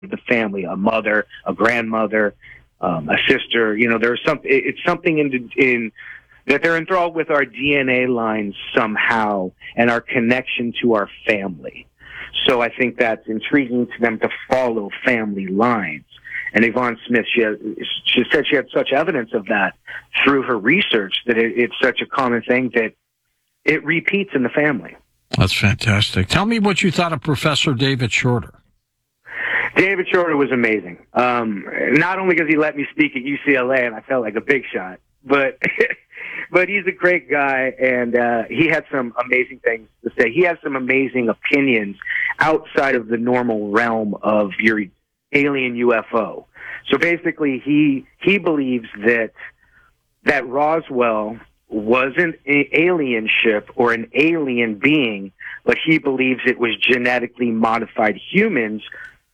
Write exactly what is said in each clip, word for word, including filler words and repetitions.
the family, a mother, a grandmother, um, a sister. You know, there's some. It's something in in that they're enthralled with our D N A lines somehow and our connection to our family. So I think that's intriguing to them to follow family lines. And Yvonne Smith, she, had, she said she had such evidence of that through her research that it, it's such a common thing that it repeats in the family. That's fantastic. Tell me what you thought of Professor David Shorter. David Shorter was amazing. Um, not only because he let me speak at U C L A and I felt like a big shot, but but he's a great guy, and uh, he had some amazing things to say. He has some amazing opinions outside of the normal realm of your alien U F O. So basically, he he believes that that Roswell wasn't an alien ship or an alien being, but he believes it was genetically modified humans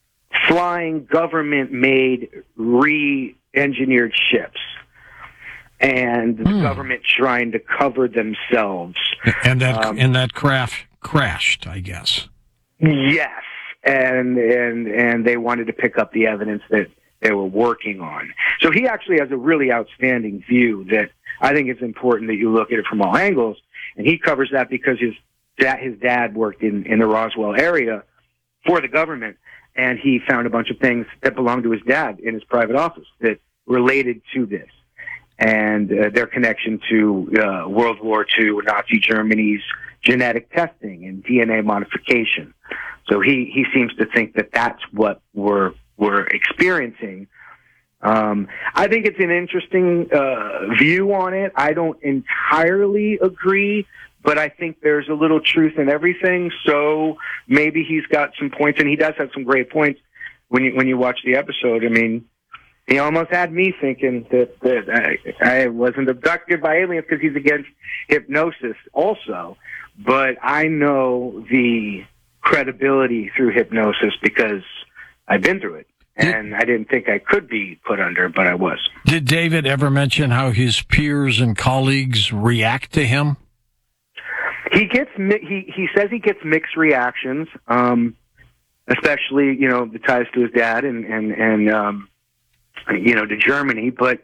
flying government-made, re-engineered ships, and the hmm. government trying to cover themselves. And that um, and that craft crashed, I guess. Yes, and and and they wanted to pick up the evidence that they were working on. So he actually has a really outstanding view that I think it's important that you look at it from all angles, and he covers that because his dad, his dad worked in, in the Roswell area for the government, and he found a bunch of things that belonged to his dad in his private office that related to this, and uh, their connection to uh, World War Two, Nazi Germany's genetic testing and D N A modification. So he, he seems to think that that's what we're we're experiencing. Um, I think it's an interesting uh, view on it. I don't entirely agree, but I think there's a little truth in everything. So maybe he's got some points, and he does have some great points when you when you watch the episode. I mean, he almost had me thinking that, that I, I wasn't abducted by aliens because he's against hypnosis also. But I know the credibility through hypnosis because I've been through it. And I didn't think I could be put under, but I was. Did David ever mention how his peers and colleagues react to him? He gets he he says he gets mixed reactions, um, especially you know the ties to his dad and and and um, you know to Germany. But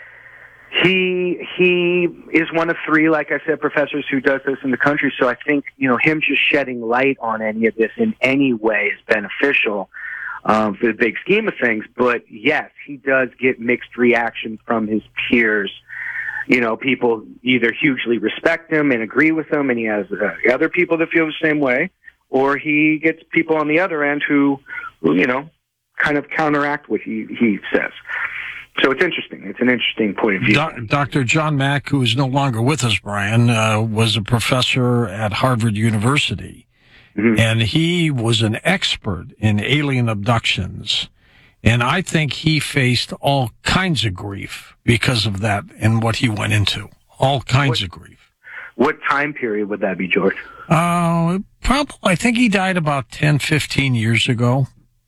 he he is one of three, like I said, professors who does this in the country. So I think you know him just shedding light on any of this in any way is beneficial. Um, for the big scheme of things, but yes, he does get mixed reactions from his peers. You know, people either hugely respect him and agree with him, and he has uh, other people that feel the same way, or he gets people on the other end who, who you know, kind of counteract what he, he says. So it's interesting. It's an interesting point of view. Do- Doctor John Mack, who is no longer with us, Brian, uh, was a professor at Harvard University. Mm-hmm. And he was an expert in alien abductions. And I think he faced all kinds of grief because of that and what he went into. All kinds what, of grief. What time period would that be, George? Uh, probably, I think he died about ten, fifteen years ago.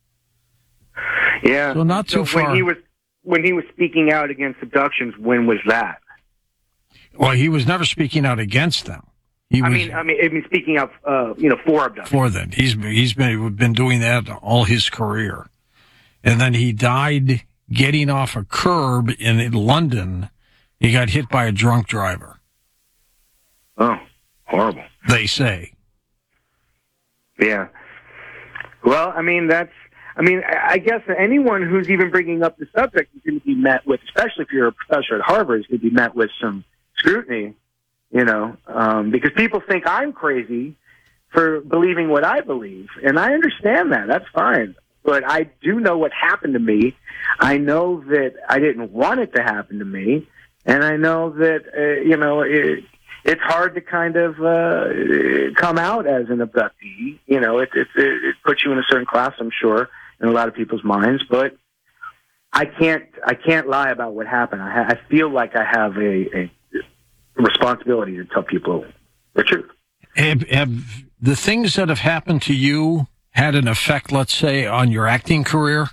Yeah. So not too so far. When he was, when he was speaking out against abductions, when was that? Well, he was never speaking out against them. He I was, mean, I mean, I mean, speaking of, uh, you know, for abduction. For them, he's he's been been doing that all his career, and then he died getting off a curb in London. He got hit by a drunk driver. Oh, horrible! They say. Yeah. Well, I mean, that's. I mean, I guess anyone who's even bringing up the subject is going to be met with, especially if you're a professor at Harvard, is going to be met with some scrutiny. You know, um, because people think I'm crazy for believing what I believe. And I understand that. That's fine. But I do know what happened to me. I know that I didn't want it to happen to me. And I know that, uh, you know, it, it's hard to kind of uh, come out as an abductee. You know, it, it, it puts you in a certain class, I'm sure, in a lot of people's minds. But I can't, I can't lie about what happened. I, ha- I feel like I have a... a responsibility to tell people the truth. Have, have the things that have happened to you had an effect, let's say, on your acting career?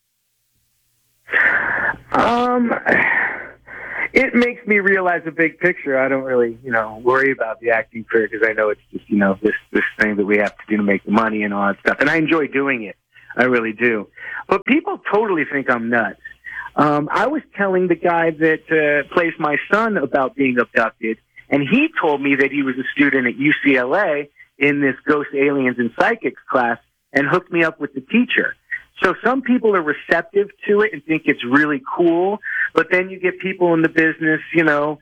Um, it makes me realize the big picture. I don't really, you know, worry about the acting career because I know it's just, you know, this this thing that we have to do to make the money and all that stuff. And I enjoy doing it. I really do. But people totally think I'm nuts. Um, I was telling the guy that uh, plays my son about being abducted, and he told me that he was a student at U C L A in this Ghost, Aliens, and Psychics class and hooked me up with the teacher. So some people are receptive to it and think it's really cool, but then you get people in the business, you know,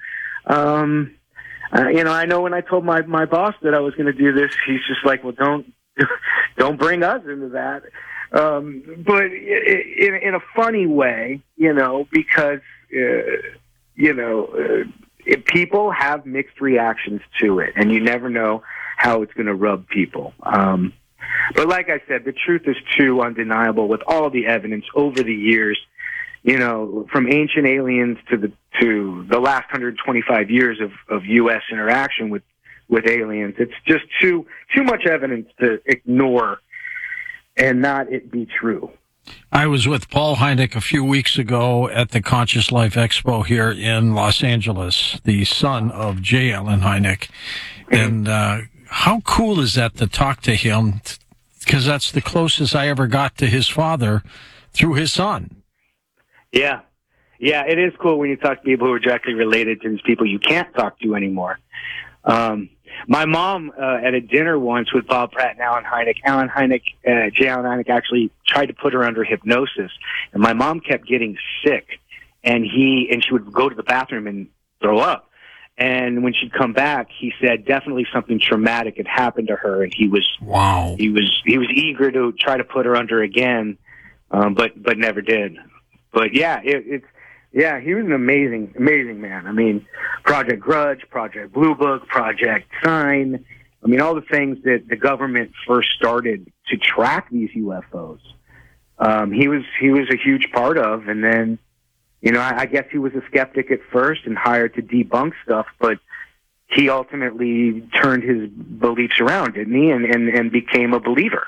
um, uh, you know, I know when I told my, my boss that I was going to do this, he's just like, well, don't, don't bring us into that. Um, but in, in a funny way, you know, because, uh, you know, uh, if people have mixed reactions to it, and you never know how it's going to rub people. Um, but like I said, the truth is too undeniable with all the evidence over the years, you know, from ancient aliens to the, to the last one hundred twenty-five years of, of U S interaction with, with aliens. It's just too, too much evidence to ignore and not it be true. I was with Paul Hynek a few weeks ago at the Conscious Life Expo here in Los Angeles, the son of J. Allen Hynek. And uh, how cool is that to talk to him? Because that's the closest I ever got to his father through his son. Yeah. Yeah, it is cool when you talk to people who are directly related to these people you can't talk to anymore. Um, my mom, uh, at a dinner once with Bob Pratt and Alan Hynek, Alan Hynek, uh, J. Allen Hynek actually tried to put her under hypnosis, and my mom kept getting sick, and he, and she would go to the bathroom and throw up. And when she'd come back, he said definitely something traumatic had happened to her, and he was, wow, he was, he was eager to try to put her under again, um, but, but never did. But yeah, it, it's, yeah, he was an amazing, amazing man. I mean, Project Grudge, Project Blue Book, Project Sign. I mean, all the things that the government first started to track these U F Os. Um, he was, he was a huge part of, and then, you know, I, I guess he was a skeptic at first and hired to debunk stuff, but he ultimately turned his beliefs around, didn't he? And, and, and became a believer.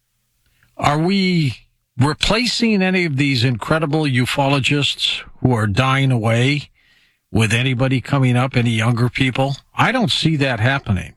Are we replacing any of these incredible ufologists who are dying away with anybody coming up, any younger people? I don't see that happening.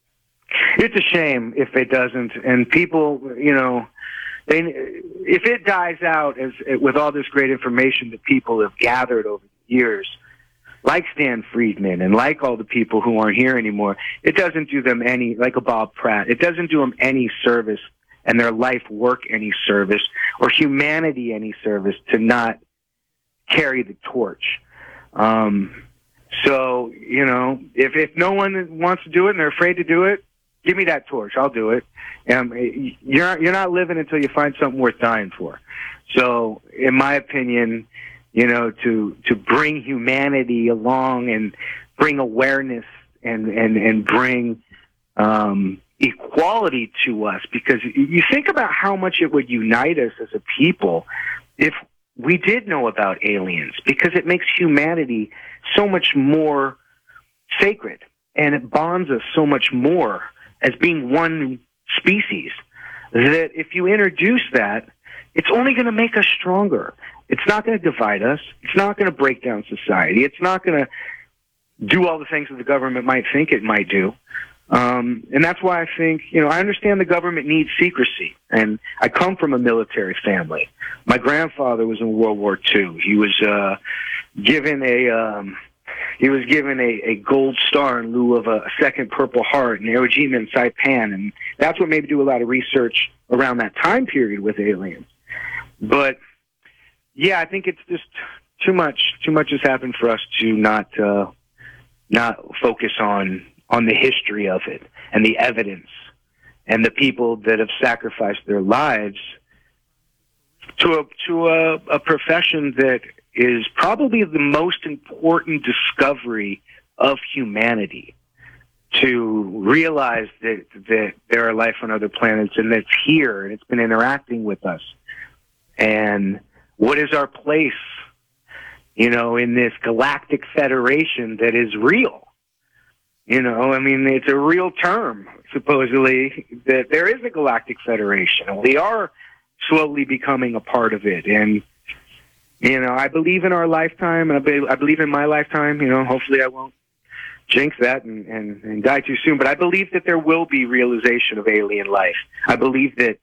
It's a shame if it doesn't. And people, you know, they, if it dies out as with all this great information that people have gathered over the years, like Stan Friedman and like all the people who aren't here anymore, it doesn't do them any, like a Bob Pratt, it doesn't do them any service and their life work any service, or humanity any service, to not carry the torch. Um, so, you know, if, if no one wants to do it and they're afraid to do it, give me that torch. I'll do it. Um, you're, you're not living until you find something worth dying for. So, in my opinion, you know, to, to bring humanity along and bring awareness and, and, and bring, um, equality to us, because you think about how much it would unite us as a people if we did know about aliens, because it makes humanity so much more sacred and it bonds us so much more as being one species, that if you introduce that, it's only going to make us stronger. It's not going to divide us. It's not going to break down society. It's not going to do all the things that the government might think it might do. Um, and that's why I think, you know, I understand the government needs secrecy, and I come from a military family. My grandfather was in World War Two. He was, uh, given a, um, he was given a, a gold star in lieu of a, a second Purple Heart in Iwo Jima and Saipan, and that's what made me do a lot of research around that time period with aliens. But, yeah, I think it's just too much, too much has happened for us to not, uh, not focus on on the history of it and the evidence and the people that have sacrificed their lives to a, to a, a profession that is probably the most important discovery of humanity, to realize that, that there are life on other planets and that's here and it's been interacting with us. And what is our place, you know, in this galactic federation that is real? You know, I mean, it's a real term, supposedly, that there is a galactic federation, and we are slowly becoming a part of it. And, you know, I believe in our lifetime, and I, be, I believe in my lifetime. You know, hopefully I won't jinx that and, and, and die too soon. But I believe that there will be realization of alien life. I believe that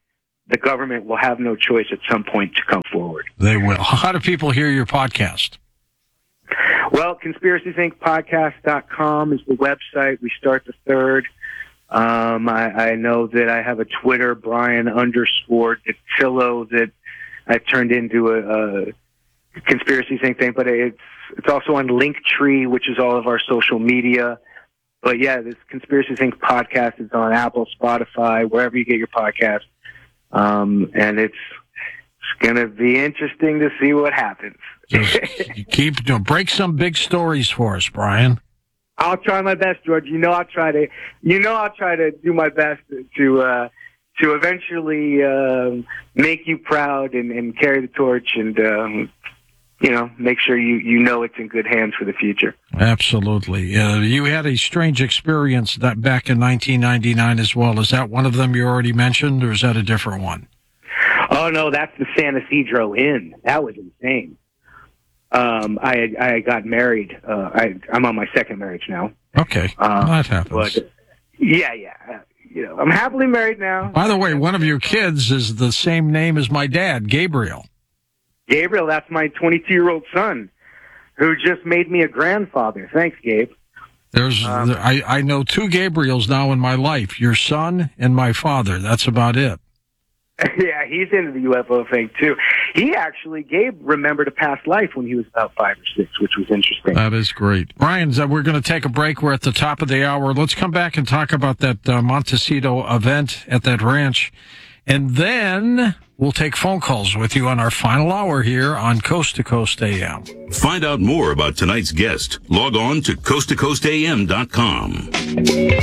the government will have no choice at some point to come forward. They will. How do people hear your podcast? Well, conspiracy think podcast dot com is the website. We start the third. Um, I, I know that I have a Twitter, Brian underscore Dattilo, that I've turned into a, a Conspiracy Think thing, but it's it's also on Linktree, which is all of our social media. But yeah, this Conspiracy Think podcast is on Apple, Spotify, wherever you get your podcast. Um, and it's, it's going to be interesting to see what happens. Just keep, you know, break some big stories for us, Brian. I'll try my best, George. You know, I'll try to, you know, I'll try to do my best to, uh, to eventually, um, make you proud and, and carry the torch and, um, you know, make sure you, you know it's in good hands for the future. Absolutely. Uh, you had a strange experience that back in nineteen ninety-nine as well. Is that one of them you already mentioned, or is that a different one? Oh, no, that's the San Isidro Inn. That was insane. Um, I I got married. Uh, I, I'm on my second marriage now. Okay. Um, well, that happens. But, yeah, yeah. Uh, you know, I'm happily married now. By the way, one of your kids is the same name as my dad, Gabriel. Gabriel, that's my twenty-two-year-old son, who just made me a grandfather. Thanks, Gabe. There's, um, I, I know two Gabriels now in my life, your son and my father. That's about it. Yeah, he's into the U F O thing, too. He actually, Gabe remembered a past life when he was about five or six, which was interesting. That is great. Brian, we're going to take a break. We're at the top of the hour. Let's come back and talk about that uh, Montecito event at that ranch. And then we'll take phone calls with you on our final hour here on Coast to Coast A M. Find out more about tonight's guest. Log on to coast to coast a m dot com.